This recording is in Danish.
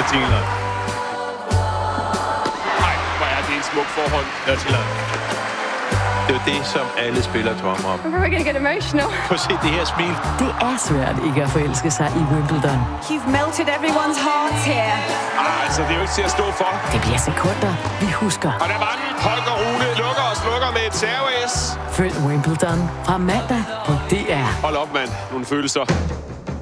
Tillund. Nej, hvor er det en smuk forhold. Det er Tillund. Det er jo det, som alle spillere drømmer om. I'm probably gonna get emotional. Prøv at se det her smil. Det er svært ikke at forelske sig i Wimbledon. You've melted everyone's hearts here. Altså, det er jo ikke til at stå for. Det bliver sekunder, vi husker. Og der var den. Holger Rune lukker og slukker med et serve-S. Følg Wimbledon fra mandag på DR. Hold op, mand. Nogle følelser.